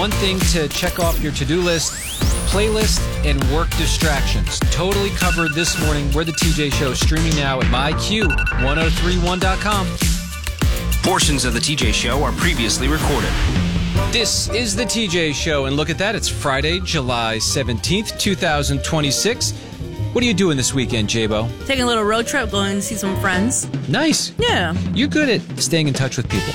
One thing to check off your to-do list, playlist, and work distractions. Totally covered this morning. We're the TJ Show, streaming now at myq1031.com. Portions of the TJ Show are previously recorded. This is the TJ Show, and look at that. It's Friday, July 17th, 2026. What are you doing this weekend, J-Bo? Taking a little road trip, going to see some friends. Nice. Yeah. You're good at staying in touch with people.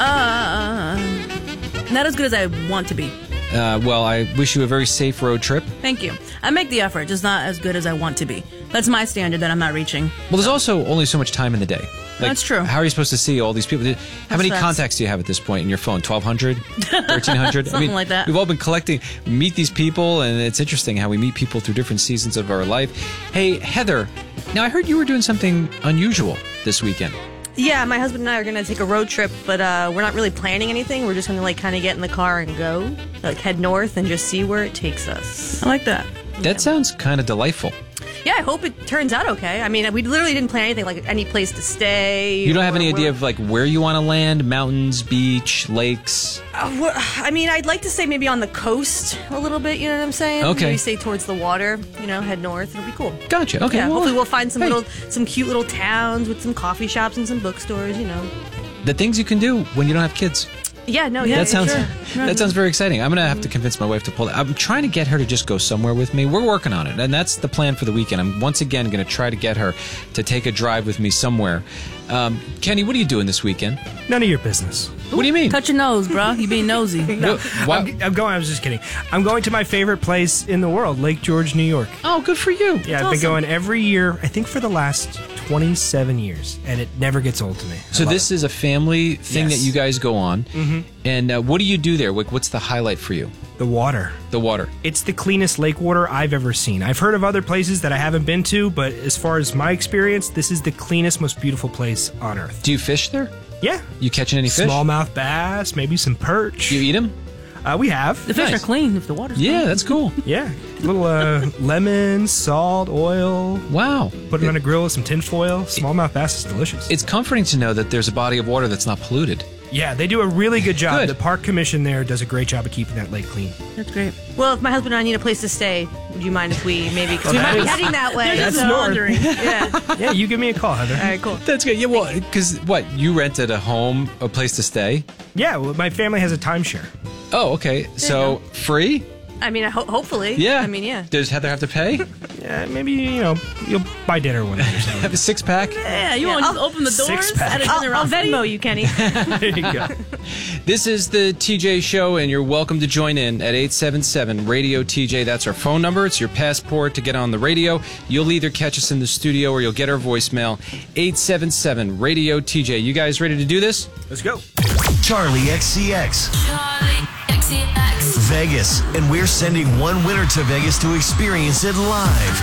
Not as good as I want to be. Well, I wish you a very safe road trip. Thank you. I make the effort, just not as good as I want to be. That's my standard that I'm not reaching. Well, there's also only so much time in the day. That's true. How are you supposed to see all these people? How many facts. contacts do you have at this point in your phone? 1,200? 1,300? Something like that. We've all been meet these people, and it's interesting how we meet people through different seasons of our life. Hey, Heather, now I heard you were doing something unusual this weekend. Yeah, my husband and I are going to take a road trip, but we're not really planning anything. We're just going to kind of get in the car and go, head north and just see where it takes us. I like that. That sounds kind of delightful. Yeah, I hope it turns out okay. I mean, we literally didn't plan anything, like any place to stay. You don't have any idea of where you want to land? Mountains, beach, lakes? I mean, I'd like to say maybe on the coast a little bit, you know what I'm saying? Okay. Maybe stay towards the water, head north. It'll be cool. Gotcha. Okay. Yeah, well, hopefully we'll find some hey. some cute little towns with some coffee shops and some bookstores, The things you can do when you don't have kids. Yeah, no, yeah, That sounds sure. that sounds very exciting. I'm going to have to convince my wife to pull that. I'm trying to get her to just go somewhere with me. We're working on it, and that's the plan for the weekend. I'm once again going to try to get her to take a drive with me somewhere. Kenny, what are you doing this weekend? None of your business. What do you mean? Touch your nose, bro. You being nosy. No, I was just kidding. I'm going to my favorite place in the world, Lake George, New York. Oh, good for you. Yeah, I've been going every year, I think for the last 27 years, and it never gets old to me. So this is a family thing that you guys go on, and what do you do there? What's the highlight for you? The water. The water. It's the cleanest lake water I've ever seen. I've heard of other places that I haven't been to, but as far as my experience, this is the cleanest, most beautiful place on earth. Do you fish there? Yeah. You catching any fish? Smallmouth bass, maybe some perch. You eat them? We have. The fish Nice. are clean if the water's Yeah, clean. that's cool. Yeah. Little lemon, salt, oil. Wow. Put it on a grill with some tin foil. Smallmouth bass is delicious. It's comforting to know that there's a body of water that's not polluted. Yeah, they do a really good job. Good. The park commission there does a great job of keeping that lake clean. That's great. Well, if my husband and I need a place to stay, would you mind if we maybe, because we might be heading that way. That's Just north. wondering. Yeah. Yeah, you give me a call, Heather. All right, cool. That's good. Yeah, well, because you rented a home, a place to stay? Yeah, well, my family has a timeshare. Oh, okay. So free? I mean, hopefully. Yeah. I mean, yeah. Does Heather have to pay? Yeah, maybe, you'll buy dinner one night or something. Have a 6-pack? Yeah, you want to just open the doors? Six-pack. At a dinner I'll off. Venmo you, Kenny. There you go. This is the TJ Show, and you're welcome to join in at 877-RADIO-TJ. That's our phone number. It's your passport to get on the radio. You'll either catch us in the studio or you'll get our voicemail. 877-RADIO-TJ. You guys ready to do this? Let's go. Charlie XCX. Vegas, and we're sending one winner to Vegas to experience it live.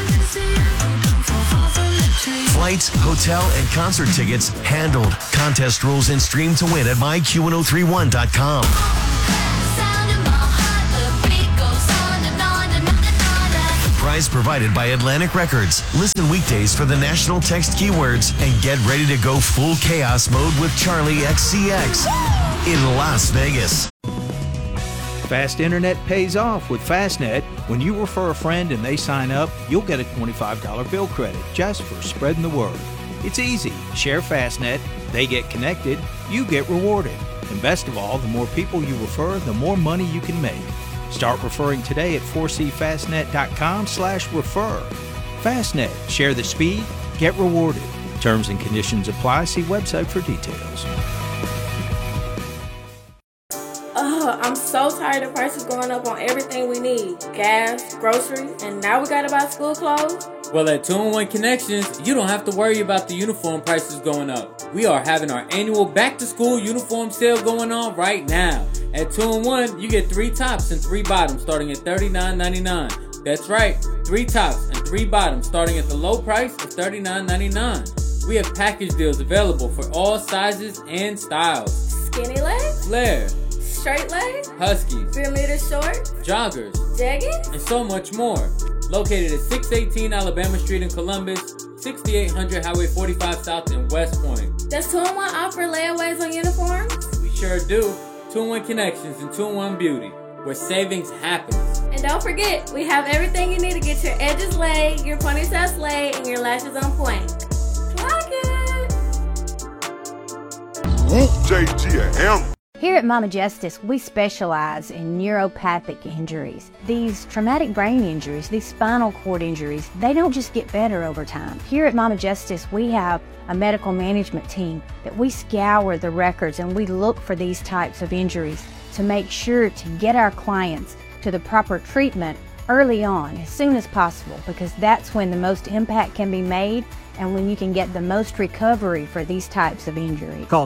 Flights, hotel, and concert tickets handled. Contest rules and stream to win at myq1031.com. Prize provided by Atlantic Records. Listen weekdays for the national text keywords and get ready to go full chaos mode with Charlie XCX in Las Vegas. Fast internet pays off with Fastnet. When you refer a friend and they sign up, you'll get a $25 bill credit just for spreading the word. It's easy. Share Fastnet, they get connected, you get rewarded. And best of all, the more people you refer, the more money you can make. Start referring today at 4cfastnet.com/refer. Fastnet. Share the speed, get rewarded. Terms and conditions apply. See website for details. I'm so tired of prices going up on everything we need. Gas, groceries, and now we gotta buy school clothes? Well, at 2-in-1 Connections, you don't have to worry about the uniform prices going up. We are having our annual back-to-school uniform sale going on right now. At 2-in-1, you get 3 tops and 3 bottoms starting at $39.99. That's right, 3 tops and 3 bottoms starting at the low price of $39.99. We have package deals available for all sizes and styles. Skinny legs? Flare, Straight legs? Huskies, 3 meter shorts? joggers, Jeggings? and so much more. Located at 618 Alabama Street in Columbus, 6800 Highway 45 South in West Point. Does 2-in-1 offer layaways on uniforms? We sure do. 2-in-1 Connections and 2-in-1 Beauty. where savings happens. And don't forget, we have everything you need to get your edges laid, your ponytails laid, and your lashes on point. Clock it! JGM. Here at Mama Justice, we specialize in neuropathic injuries. These traumatic brain injuries, these spinal cord injuries, they don't just get better over time. Here at Mama Justice, we have a medical management team that we scour the records and we look for these types of injuries to make sure to get our clients to the proper treatment early on, as soon as possible, because that's when the most impact can be made and when you can get the most recovery for these types of injuries. Call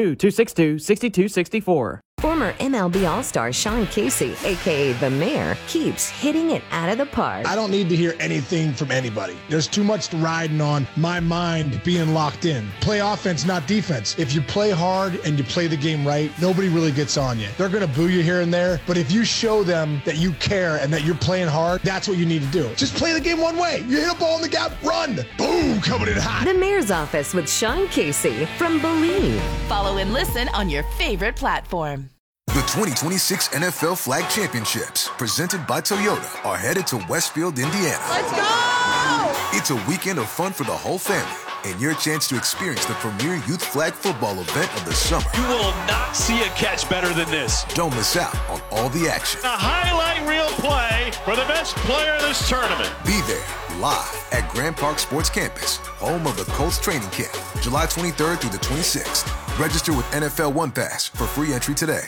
662-262-6264. Former MLB All-Star Sean Casey, a.k.a. The Mayor, keeps hitting it out of the park. I don't need to hear anything from anybody. There's too much riding on my mind being locked in. Play offense, not defense. If you play hard and you play the game right, nobody really gets on you. They're going to boo you here and there, but if you show them that you care and that you're playing hard, that's what you need to do. Just play the game one way. You hit a ball in the gap, run. Boom, coming in hot. The Mayor's Office with Sean Casey from Believe. Follow and listen on your favorite platform. The 2026 NFL Flag Championships, presented by Toyota, are headed to Westfield, Indiana. Let's go! It's a weekend of fun for the whole family and your chance to experience the premier youth flag football event of the summer. You will not see a catch better than this. Don't miss out on all the action. A highlight reel play for the best player in this tournament. Be there live at Grand Park Sports Campus, home of the Colts training camp, July 23rd through the 26th. Register with NFL One Pass for free entry today.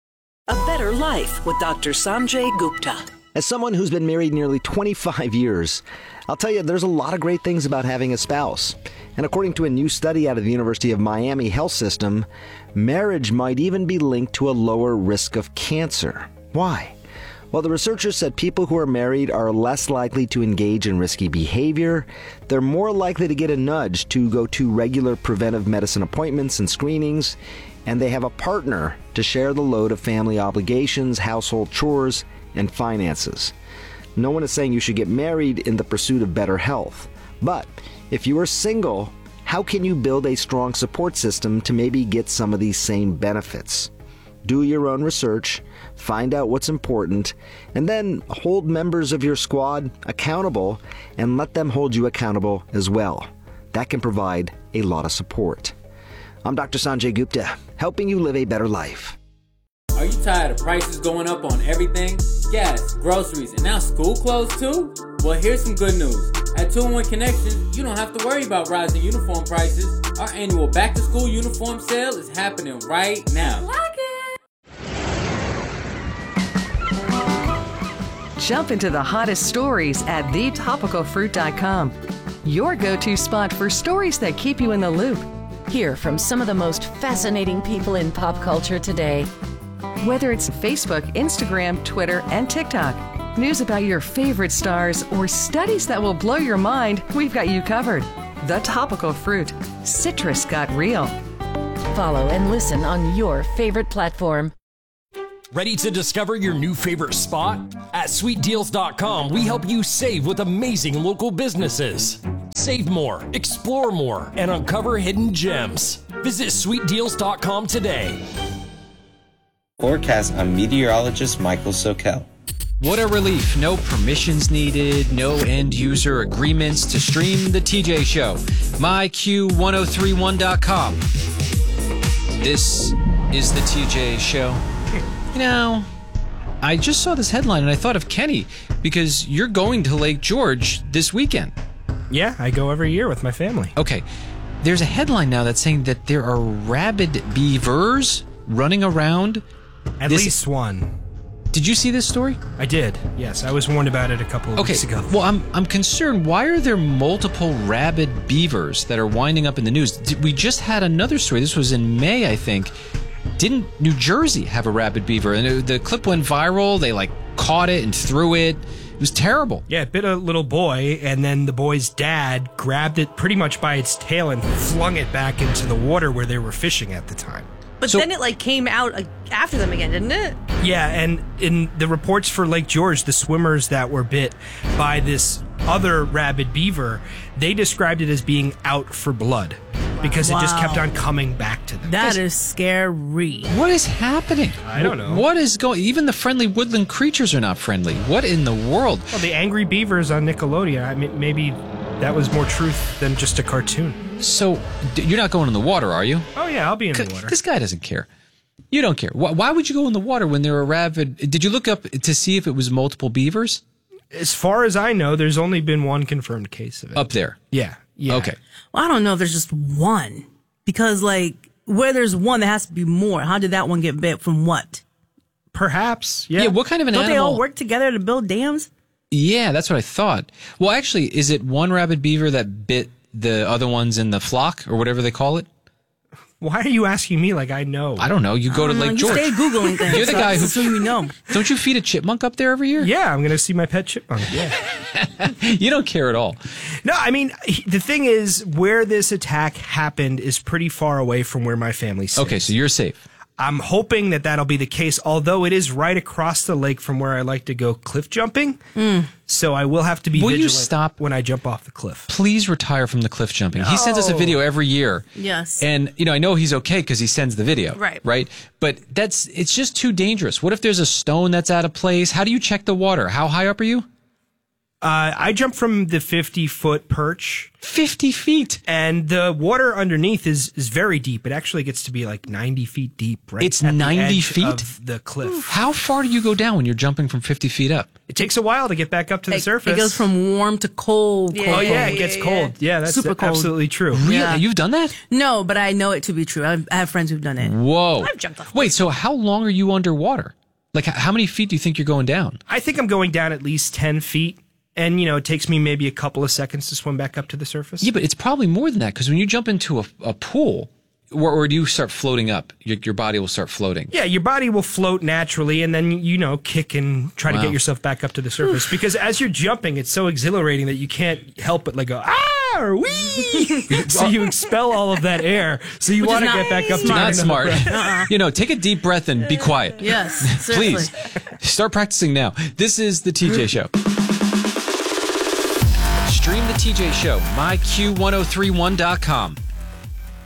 A better life with Dr. Sanjay Gupta. As someone who's been married nearly 25 years, I'll tell you there's a lot of great things about having a spouse. And according to a new study out of the University of Miami Health System, marriage might even be linked to a lower risk of cancer. Why? Well, the researchers said people who are married are less likely to engage in risky behavior, they're more likely to get a nudge to go to regular preventive medicine appointments and screenings, and they have a partner to share the load of family obligations, household chores, and finances. No one is saying you should get married in the pursuit of better health. But if you are single, how can you build a strong support system to maybe get some of these same benefits? Do your own research, find out what's important, and then hold members of your squad accountable and let them hold you accountable as well. That can provide a lot of support. I'm Dr. Sanjay Gupta, helping you live a better life. Are you tired of prices going up on everything? Gas, groceries, and now school clothes too? Well, here's some good news. At 2-in-1 Connections, you don't have to worry about rising uniform prices. Our annual back-to-school uniform sale is happening right now. Like it! Jump into the hottest stories at thetopicalfruit.com. Your go-to spot for stories that keep you in the loop. Hear from some of the most fascinating people in pop culture today. Whether it's Facebook, Instagram, Twitter, and TikTok, news about your favorite stars, or studies that will blow your mind, we've got you covered. The Topical Fruit. Citrus got real. Follow and listen on your favorite platform. Ready to discover your new favorite spot? At sweetdeals.com, we help you save with amazing local businesses. Save more, explore more, and uncover hidden gems. Visit sweetdeals.com today. Forecast on meteorologist Michael Sokel. What a relief. No permissions needed, no end user agreements to stream the TJ Show. MyQ1031.com. This is the TJ Show. You know, I just saw this headline and I thought of Kenny because you're going to Lake George this weekend. Yeah, I go every year with my family. Okay. There's a headline now that's saying that there are rabid beavers running around. At least one. Did you see this story? I did, yes. I was warned about it a couple of weeks ago. Well, I'm concerned. Why are there multiple rabid beavers that are winding up in the news? We just had another story. This was in May, I think. Didn't New Jersey have a rabid beaver? And the clip went viral. They, caught it and threw it. It was terrible. Yeah, it bit a little boy, and then the boy's dad grabbed it pretty much by its tail and flung it back into the water where they were fishing at the time. But then it came out after them again, didn't it? Yeah, and in the reports for Lake George, the swimmers that were bit by this other rabid beaver, they described it as being out for blood. because it just Wow. kept on coming back to them. That is scary. What is happening? I don't know. What is going? Even the friendly woodland creatures are not friendly. What in the world? Well, the Angry Beavers on Nickelodeon. I mean, maybe that was more truth than just a cartoon. So you're not going in the water, are you? Oh yeah, I'll be in the water. This guy doesn't care. You don't care. Why would you go in the water when there are rabid? Did you look up to see if it was multiple beavers? As far as I know, there's only been one confirmed case of it. Up there? Yeah. Okay. Well, I don't know if there's just one. Because, like, where there's one, there has to be more. How did that one get bit from what? Perhaps. Yeah. What kind of an Don't animal? they all work together to build dams? Yeah, that's what I thought. Well, actually, is it one rabid beaver that bit the other ones in the flock or whatever they call it? Why are you asking me like I know? I don't know. You go to Lake George. You stay Googling things. You're the guy who. So you know. Don't you feed a chipmunk up there every year? Yeah, I'm going to see my pet chipmunk. Yeah. You don't care at all. No, I mean, the thing is, where this attack happened is pretty far away from where my family stays. Okay, so you're safe. I'm hoping that that'll be the case, although it is right across the lake from where I like to go cliff jumping. So I will have to be Will you vigilant stop when I jump off the cliff. Please retire from the cliff jumping. He sends us a video every year. Yes. And, I know he's okay because he sends the video. Right. Right? But it's just too dangerous. What if there's a stone that's out of place? How do you check the water? How high up are you? I jump from the 50-foot perch. 50 feet. And the water underneath is very deep. It actually gets to be like 90 feet deep. Right It's at the 90 edge feet? of the cliff. How far do you go down when you're jumping from 50 feet up? It takes a while to get back up to the surface. It goes from warm to cold. Oh, yeah, it gets cold. Yeah, that's Super cold. absolutely true. Really? Yeah. You've done that? No, but I know it to be true. I have friends who've done it. Whoa. I've jumped off. Wait, so how long are you underwater? Like, how many feet do you think you're going down? I think I'm going down at least 10 feet. And, it takes me maybe a couple of seconds to swim back up to the surface. Yeah, but it's probably more than that because when you jump into a pool, or do you start floating up, your body will start floating. Yeah, your body will float naturally and then, kick and try to get yourself back up to the surface. Because as you're jumping, it's so exhilarating that you can't help but go, ah, or wee. So you expel all of that air. So you want to get back up to Not smart. breath. Take a deep breath and be quiet. Yes, Please. Start practicing now. This is The TJ Show. Stream The TJ Show, myQ1031.com.